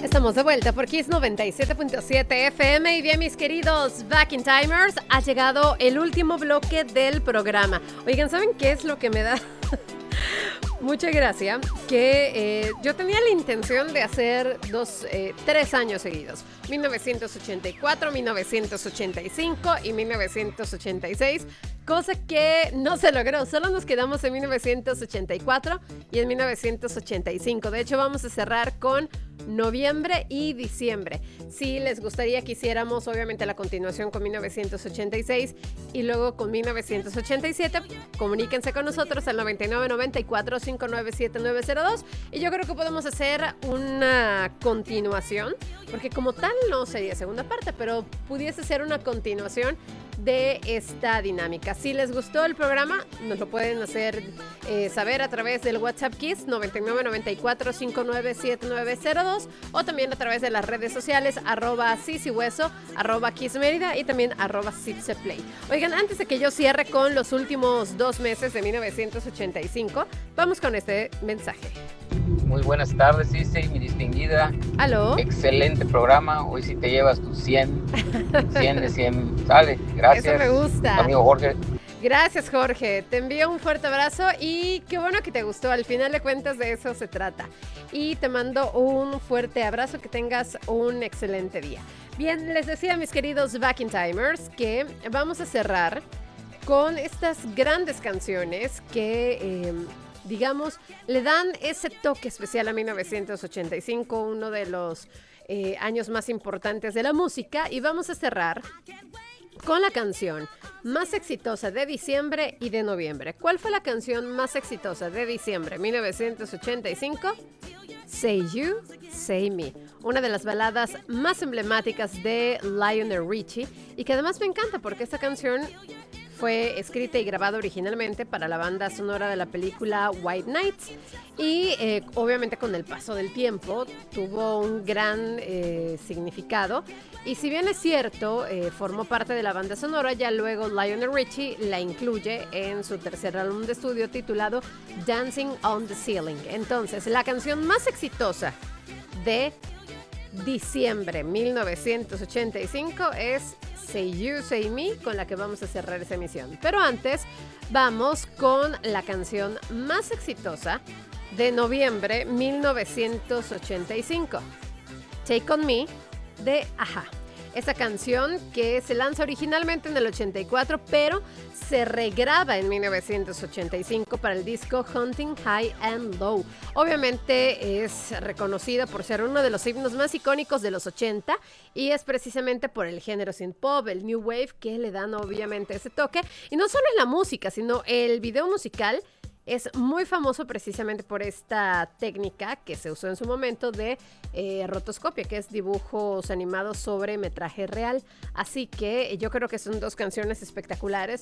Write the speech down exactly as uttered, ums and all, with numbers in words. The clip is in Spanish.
Estamos de vuelta por Kiss noventa y siete punto siete F M y bien, mis queridos Back in Timers, ha llegado el último bloque del programa. Oigan, ¿saben qué es lo que me da mucha gracia? Que eh, yo tenía la intención de hacer dos, eh, tres años seguidos, mil novecientos ochenta y cuatro, mil novecientos ochenta y cinco y mil novecientos ochenta y seis, cosa que no se logró. Solo nos quedamos en mil novecientos ochenta y cuatro y en mil novecientos ochenta y cinco. De hecho, vamos a cerrar con noviembre y diciembre. Si les gustaría que hiciéramos obviamente la continuación con mil novecientos ochenta y seis y luego con mil novecientos ochenta y siete, comuníquense con nosotros al noventa y nueve, noventa y cuatro, cincuenta y nueve setenta y nueve cero dos y yo creo que podemos hacer una continuación, porque como tal no sería segunda parte, pero pudiese ser una continuación de esta dinámica. Si les gustó el programa, nos lo pueden hacer eh, saber a través del WhatsApp Kiss noventa y nueve, noventa y cuatro, cincuenta y nueve setenta y nueve cero dos o también a través de las redes sociales arroba sisihueso, arroba Kiss Mérida y también arroba Sipseplay. Oigan, antes de que yo cierre con los últimos dos meses de mil novecientos ochenta y cinco, vamos con este mensaje. Muy buenas tardes, Cici, mi distinguida. ¿Aló? Excelente programa. Hoy sí te llevas tus cien, cien de cien. Sale, gracias. Eso me gusta. Tu amigo Jorge. Gracias, Jorge. Te envío un fuerte abrazo y qué bueno que te gustó. Al final de cuentas de eso se trata. Y te mando un fuerte abrazo. Que tengas un excelente día. Bien, les decía, mis queridos Back in Timers, que vamos a cerrar con estas grandes canciones que... Eh, digamos, le dan ese toque especial a mil novecientos ochenta y cinco, uno de los eh, años más importantes de la música, y vamos a cerrar con la canción más exitosa de diciembre y de noviembre. ¿Cuál fue la canción más exitosa de diciembre mil novecientos ochenta y cinco? Say You, Say Me, una de las baladas más emblemáticas de Lionel Richie y que además me encanta porque esta canción fue escrita y grabada originalmente para la banda sonora de la película White Nights y eh, obviamente con el paso del tiempo tuvo un gran eh, significado y si bien es cierto, eh, formó parte de la banda sonora, ya luego Lionel Richie la incluye en su tercer álbum de estudio titulado Dancing on the Ceiling. Entonces, la canción más exitosa de diciembre mil novecientos ochenta y cinco es Say You, Say Me, con la que vamos a cerrar esa emisión. Pero antes, vamos con la canción más exitosa de noviembre mil novecientos ochenta y cinco, Take On Me, de A-ha. Esta canción que se lanza originalmente en el ochenta y cuatro, pero se regraba en mil novecientos ochenta y cinco para el disco Hunting High and Low. Obviamente es reconocida por ser uno de los himnos más icónicos de los ochenta y es precisamente por el género synth pop, el new wave, que le dan obviamente ese toque. Y no solo en la música, sino el video musical es muy famoso precisamente por esta técnica que se usó en su momento de eh, rotoscopia, que es dibujos animados sobre metraje real. Así que yo creo que son dos canciones espectaculares